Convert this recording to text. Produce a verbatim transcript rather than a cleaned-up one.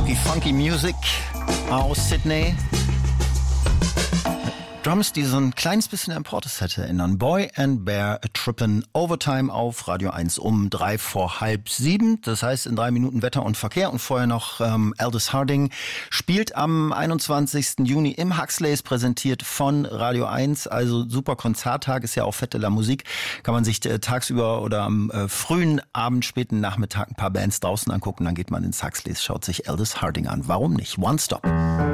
Funky, funky Music aus Sydney. Drums, die so ein kleines bisschen an Portishead erinnern. Boy and Bear Trippin' Overtime auf Radio eins um drei vor halb sieben. Das heißt in drei Minuten Wetter und Verkehr. Und vorher noch ähm, Aldous Harding spielt am einundzwanzigsten Juni im Huxleys, präsentiert von Radio eins. Also super Konzerttag, ist ja auch fette la Musik. Kann man sich äh, tagsüber oder am äh, frühen Abend, späten Nachmittag ein paar Bands draußen angucken. Dann geht man ins Huxleys, schaut sich Aldous Harding an. Warum nicht? One Stop.